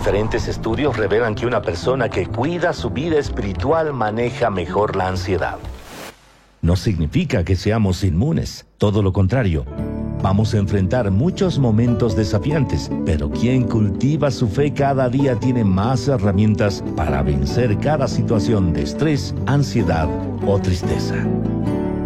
Diferentes estudios revelan que una persona que cuida su vida espiritual maneja mejor la ansiedad. No significa que seamos inmunes, todo lo contrario. Vamos a enfrentar muchos momentos desafiantes, pero quien cultiva su fe cada día tiene más herramientas para vencer cada situación de estrés, ansiedad o tristeza.